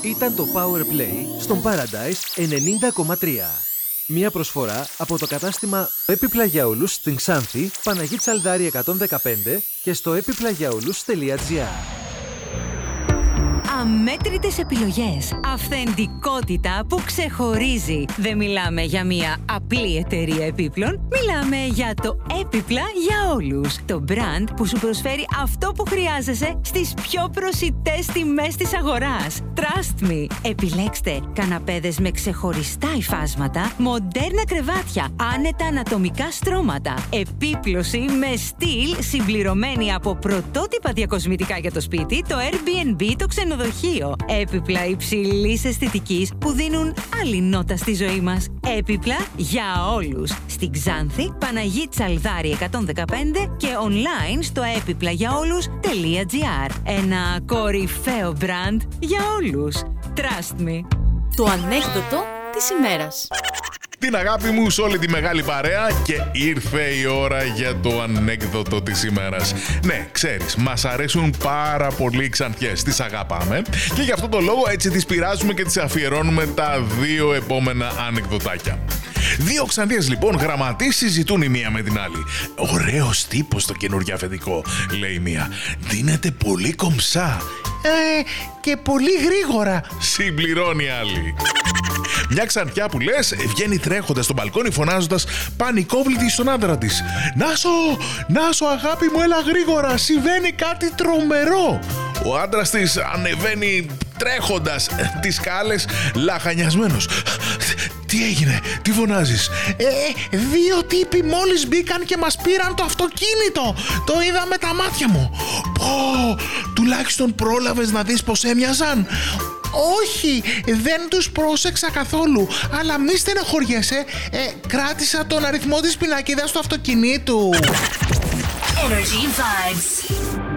Ήταν το Power Play στον Paradise 90,3. Μια προσφορά από το κατάστημα Έπιπλα για όλους στην Ξάνθη, Παναγή Τσαλδάρη 115 και στο epiplayaolus.gr. Αμέτρητες επιλογές. Αυθεντικότητα που ξεχωρίζει. Δεν μιλάμε για μια απλή εταιρεία επίπλων. Μιλάμε για το Έπιπλα για όλους. Το brand που σου προσφέρει αυτό που χρειάζεσαι στις πιο προσιτές τιμές της αγοράς. Trust me. Επιλέξτε καναπέδες με ξεχωριστά υφάσματα, μοντέρνα κρεβάτια, άνετα ανατομικά στρώματα, επίπλωση με στυλ συμπληρωμένη από πρωτότυπα διακοσμητικά για το σπίτι, το Airbnb, το ξενοδοχείο. Έπιπλα υψηλής αισθητικής που δίνουν άλλη νότα στη ζωή μας. Έπιπλα για όλους. Στην Ξάνθη, Παναγή Τσαλδάρη 115 και online στο epiplayaolus.gr. Ένα κορυφαίο brand για όλους. Trust me. Το ανέκδοτο της ημέρας. Την αγάπη μου σε όλη τη μεγάλη παρέα και ήρθε η ώρα για το ανέκδοτο της ημέρας. Ναι, ξέρεις, μας αρέσουν πάρα πολύ οι Ξανθιές, τις αγαπάμε και γι' αυτό το λόγο έτσι τις πειράζουμε και τις αφιερώνουμε τα δύο επόμενα ανεκδοτάκια. Δύο Ξανθιές λοιπόν γραμματείς συζητούν η μία με την άλλη. «Ωραίος τύπος το καινούργιο αφεντικό», λέει η μία. «Δίνεται πολύ κομψά». «Και πολύ γρήγορα», συμπληρώνει η άλλη. Μια Ξανθιά που λες βγαίνει τρέχοντας στο μπαλκόνι φωνάζοντας πανικόβλητη στον άντρα της. «Νάσο αγάπη μου, έλα γρήγορα, συμβαίνει κάτι τρομερό». Ο άντρας της ανεβαίνει τρέχοντας τις σκάλες λαχανιασμένος. «Τι έγινε, τι φωνάζεις?» «Δύο τύποι μόλις μπήκαν και μας πήραν το αυτοκίνητο. Το είδα με τα μάτια μου». «Πω, τουλάχιστον πρόλαβες να δεις πως έμοιαζαν?» «Όχι, δεν τους πρόσεξα καθόλου, αλλά μη στενοχωριέσαι, κράτησα τον αριθμό της πινακίδας του αυτοκινήτου». Energy Vibes.